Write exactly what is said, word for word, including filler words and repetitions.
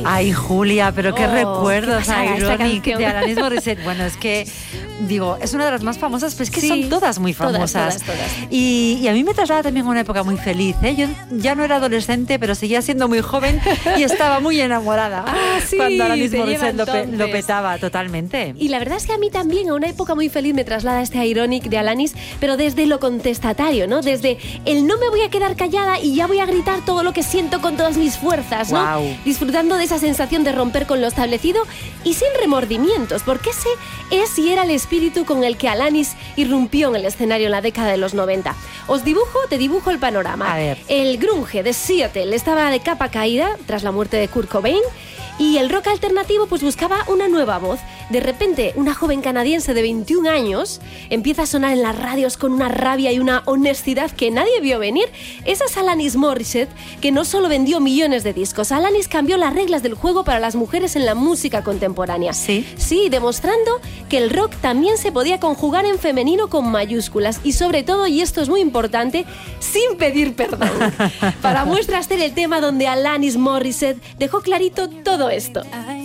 Ay, Julia, pero qué Oh, recuerdos, qué pasada esta Ironic, canción. de Alanis Morissette. Bueno, es que, digo, es una de las más famosas, pero es que Sí, son todas muy todas, famosas. todas, todas. Y, y a mí me traslada también a una época muy feliz, ¿eh? Yo ya no era adolescente, pero seguía siendo muy joven y estaba muy enamorada. Ah, sí, cuando Alanis te lleva Morissette lo, pe- entonces. lo petaba totalmente. Y la verdad es que a mí también, a una época muy feliz, me traslada este Ironic de Alanis, pero desde lo contestatario, ¿no? Desde el no me voy a quedar callada y ya voy a gritar todo lo que siento con todas mis fuerzas, ¿no? Guau. Disfrutando de esa sensación de romper con lo establecido y sin remordimientos, porque ese es y era el espíritu con el que Alanis irrumpió en el escenario en la década de los noventa. Os dibujo, te dibujo el panorama. A ver. El grunge de Seattle estaba de capa caída tras la muerte de Kurt Cobain. Y el rock alternativo pues buscaba una nueva voz. De repente, una joven canadiense de veintiún años empieza a sonar en las radios con una rabia y una honestidad que nadie vio venir. Esa es Alanis Morissette, que no solo vendió millones de discos. Alanis cambió las reglas del juego para las mujeres en la música contemporánea. Sí. Sí, demostrando que el rock también se podía conjugar en femenino con mayúsculas. Y sobre todo, y esto es muy importante, sin pedir perdón. Para muestra este el tema donde Alanis Morissette dejó clarito todo esto. I